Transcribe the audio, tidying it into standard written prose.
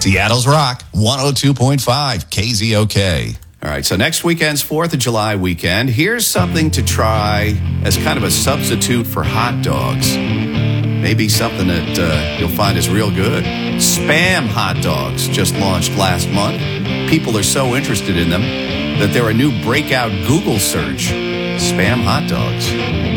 Seattle's Rock, 102.5 KZOK. All right, so next weekend's 4th of July weekend. Here's something to try as kind of a substitute for hot dogs. Maybe something that you'll find is real good. Spam hot dogs just launched last month. People are so interested in them that they're a new breakout Google search. Spam hot dogs.